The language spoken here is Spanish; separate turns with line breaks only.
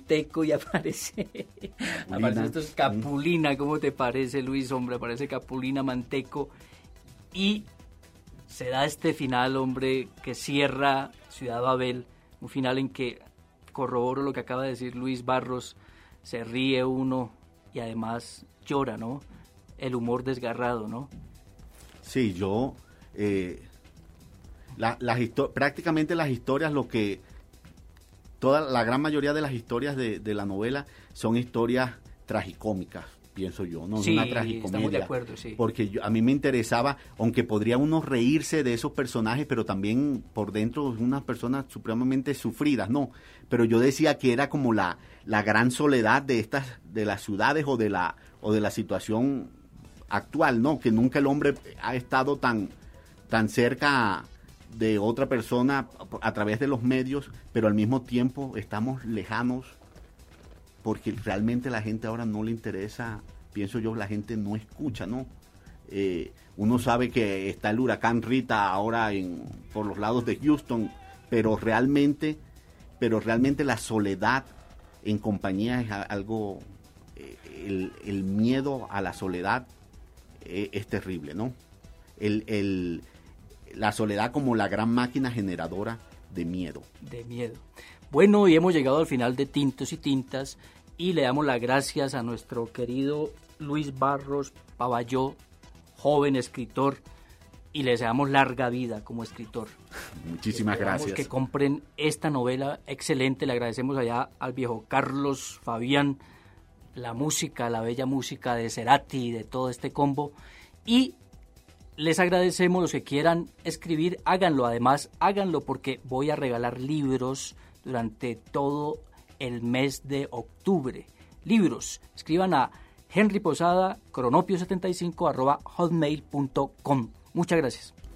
Manteco y aparece esto es Capulina. ¿Cómo te parece, Luis? Hombre, aparece Capulina, Manteco y se da este final, hombre, que cierra Ciudad Babel, un final en que corroboro lo que acaba de decir Luis Barros, se ríe uno y además llora, ¿no? El humor desgarrado, ¿no?
Sí, yo... prácticamente las historias, la gran mayoría de las historias de la novela son historias tragicómicas, pienso yo, no
sí,
una tragicomedia.
Estamos de acuerdo, sí.
Porque a mí me interesaba, aunque podría uno reírse de esos personajes, pero también por dentro unas personas supremamente sufridas, ¿no? Pero yo decía que era como la gran soledad de las ciudades o de la situación actual, ¿no? Que nunca el hombre ha estado tan cerca de otra persona a través de los medios, pero al mismo tiempo estamos lejanos porque realmente la gente ahora no le interesa, pienso yo, la gente no escucha, ¿no? Uno sabe que está el huracán Rita ahora por los lados de Houston, pero realmente la soledad en compañía es algo, el miedo a la soledad es terrible, ¿no? La soledad como la gran máquina generadora de miedo.
De miedo. Bueno, y hemos llegado al final de Tintos y Tintas y le damos las gracias a nuestro querido Luis Barros Pavalló, joven escritor, y le deseamos larga vida como escritor.
Muchísimas gracias.
Que compren esta novela excelente. Le agradecemos allá al viejo Carlos Fabián, la música, la bella música de Cerati y de todo este combo. Y les agradecemos los que quieran escribir, háganlo. Además, háganlo porque voy a regalar libros durante todo el mes de octubre. Libros. Escriban a Henry Posada, cronopio75 @hotmail.com. Muchas gracias.